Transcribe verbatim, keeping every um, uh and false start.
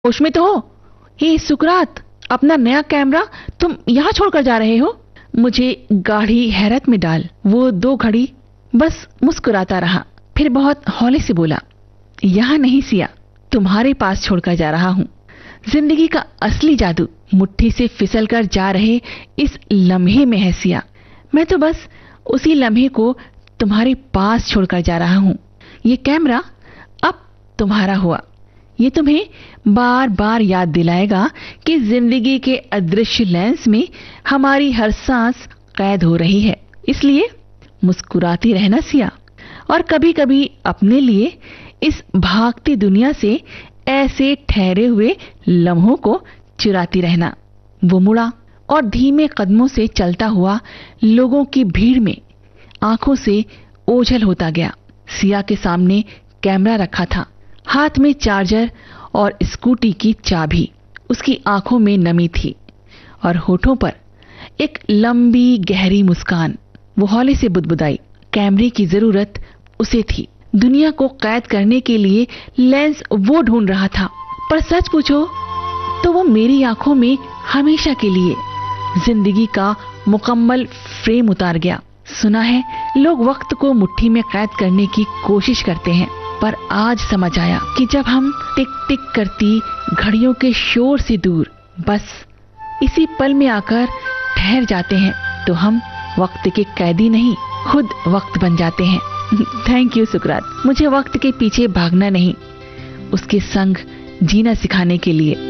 होश में तो हो? हे सुकरात, अपना नया कैमरा तुम यहाँ छोड़कर जा रहे हो? मुझे गाढ़ी हैरत में डाल वो दो घड़ी बस मुस्कुराता रहा, फिर बहुत हौले से बोला, यहाँ नहीं सिया, तुम्हारे पास छोड़कर जा रहा हूँ। जिंदगी का असली जादू मुट्ठी से फिसल कर जा रहे इस लम्हे में है सिया। मैं तो बस उसी लम्हे को तुम्हारे पास छोड़कर जा रहा हूँ। ये कैमरा अब तुम्हारा हुआ। ये तुम्हें बार बार याद दिलाएगा कि जिंदगी के अदृश्य लेंस में हमारी हर सांस कैद हो रही है। इसलिए मुस्कुराती रहना सिया, और कभी कभी अपने लिए इस भागती दुनिया से ऐसे ठहरे हुए लम्हों को चुराती रहना। वो मुड़ा और धीमे कदमों से चलता हुआ लोगों की भीड़ में आंखों से ओझल होता गया। सिया के सामने कैमरा रखा था, हाथ में चार्जर और स्कूटी की चाबी। उसकी आंखों में नमी थी और होठों पर एक लंबी गहरी मुस्कान। वो हौले से बुदबुदाई। कैमरे की जरूरत उसे थी। दुनिया को कैद करने के लिए लेंस वो ढूंढ रहा था, पर सच पूछो तो वो मेरी आंखों में हमेशा के लिए जिंदगी का मुकम्मल फ्रेम उतार गया। सुना है लोग वक्त को मुट्ठी में कैद करने की कोशिश करते हैं, पर आज समझ आया कि जब हम टिक टिक करती घड़ियों के शोर से दूर बस इसी पल में आकर ठहर जाते हैं, तो हम वक्त के कैदी नहीं, खुद वक्त बन जाते हैं। थैंक यू सुकरात, मुझे वक्त के पीछे भागना नहीं, उसके संग जीना सिखाने के लिए।